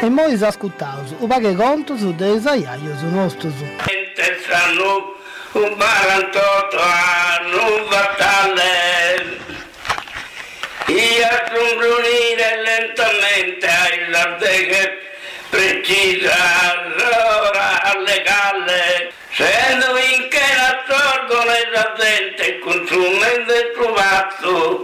E noi ascoltiamo un paio conto su dei saiaios nostros. Interessano un 48 anni battaglia. Io sono riunire lentamente ai lardeghe precisa allora alle galle. Sendo finché nassorgono esattamente il consumo trovato